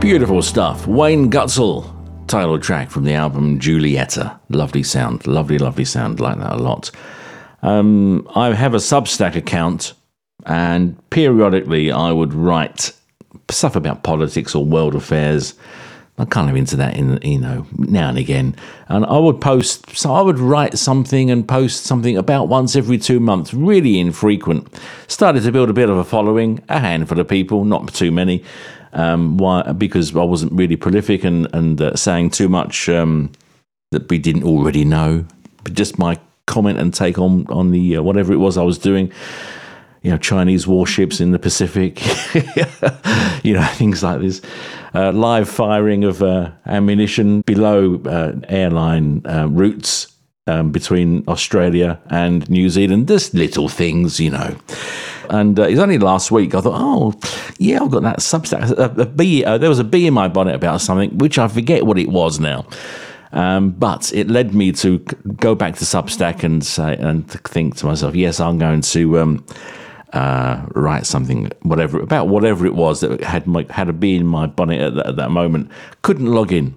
Beautiful stuff. Wayne Gutzel, title track from the album Julieta. Lovely sound, lovely sound. Like that a lot. I have a Substack account, and periodically I would write stuff about politics or world affairs. I'm kind of into that, now and again. And I would write something and post something about once every 2 months, really infrequent. Started to build a bit of a following, a handful of people, not too many. Why? Because I wasn't really prolific and saying too much that we didn't already know. But just my comment and take on the whatever it was I was doing. Chinese warships in the Pacific, things like this. Live firing of ammunition below airline routes between Australia and New Zealand. Just little things, And it's only last week I thought, I've got that Substack. There was a bee in my bonnet about something, which I forget what it was now. But it led me to go back to Substack and think to myself, yes, I'm going to write something, whatever it was that had a bee in my bonnet at that moment. Couldn't log in.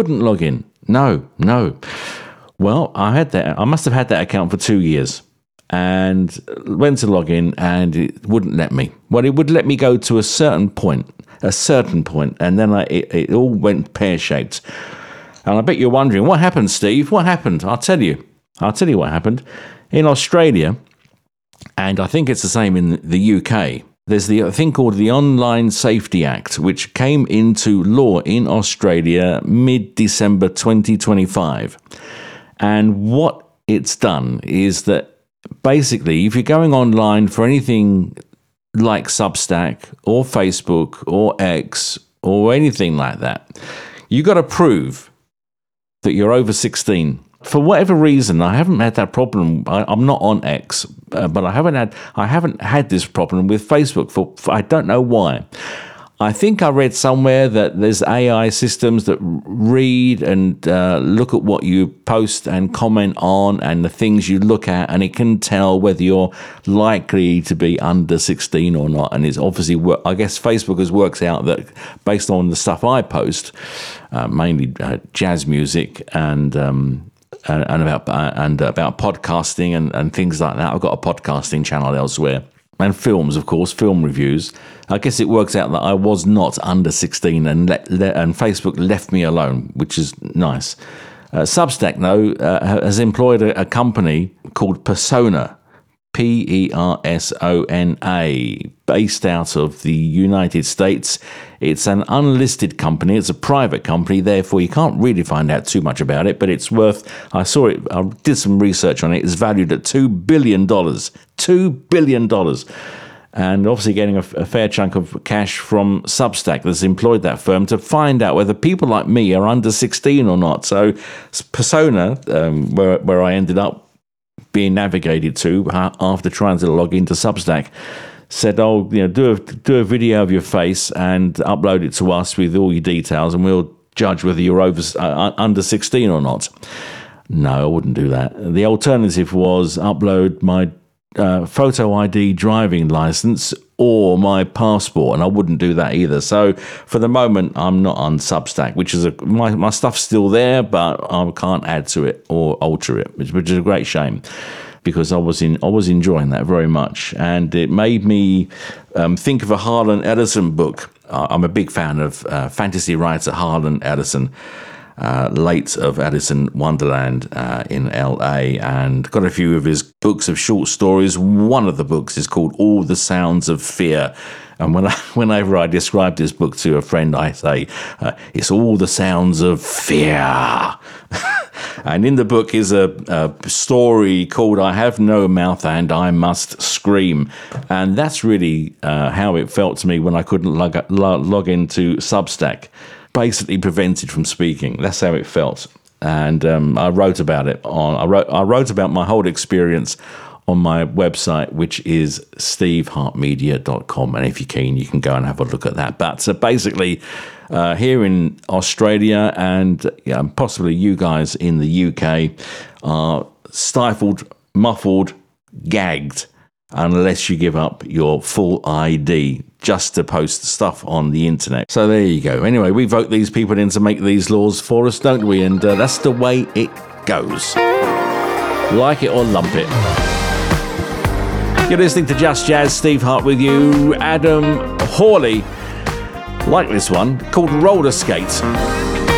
No. Well, I must have had that account for 2 years. And went to log in, and it wouldn't let me. Well, it would let me go to a certain point, and then it all went pear-shaped. And I bet you're wondering, what happened, Steve? What happened? I'll tell you what happened. In Australia, and I think it's the same in the UK, there's a thing called the Online Safety Act, which came into law in Australia mid-December 2025. And what it's done is that basically, if you're going online for anything like Substack or Facebook or X or anything like that, you got to prove that you're over 16. For whatever reason, I haven't had that problem. I'm not on X, but I haven't had this problem with Facebook. For I don't know why. I think I read somewhere that there's AI systems that read and look at what you post and comment on and the things you look at, and it can tell whether you're likely to be under 16 or not. And it's obviously, I guess Facebook works out that based on the stuff I post, mainly jazz music and about podcasting and things like that. I've got a podcasting channel elsewhere. And films, of course, film reviews. I guess it works out that I was not under 16 and Facebook left me alone, which is nice. Substack, though, has employed a company called Persona, Persona, based out of the United States. It's an unlisted company. It's a private company, therefore you can't really find out too much about it, but it's worth, I did some research on it. It's valued at $2 billion. $2 billion. And obviously getting a fair chunk of cash from Substack that's employed that firm to find out whether people like me are under 16 or not. So Persona, where I ended up being navigated to after trying to log into Substack, said, do a video of your face and upload it to us with all your details, and we'll judge whether you're under 16 or not. No, I wouldn't do that. The alternative was upload my photo ID driving license or my passport, and I wouldn't do that either. So for the moment, I'm not on Substack, which is my stuff's still there, but I can't add to it or alter it, which is a great shame, because I was enjoying that very much, and it made me think of a Harlan Ellison book. I'm a big fan of fantasy writer Harlan Ellison, late of Alice in Wonderland in LA, and got a few of his books of short stories. One of the books is called All the Sounds of Fear. And whenever I describe this book to a friend, I say, it's all the sounds of fear. And in the book is a story called I Have No Mouth and I Must Scream. And that's really how it felt to me when I couldn't log into Substack. Basically prevented from speaking. That's how it felt. And I wrote about it. I wrote about my whole experience on my website, which is stevehartmedia.com. And if you're keen, you can go and have a look at that. But basically, here in Australia and possibly you guys in the UK are stifled, muffled, gagged, unless you give up your full ID. just to post stuff on the internet. So there you go. Anyway, we vote these people in to make these laws for us, don't we? And that's the way it goes. Like it or lump it. You're listening to Just Jazz. Steve Hart with you. Adam Hawley. Like this one, called Roller Skate.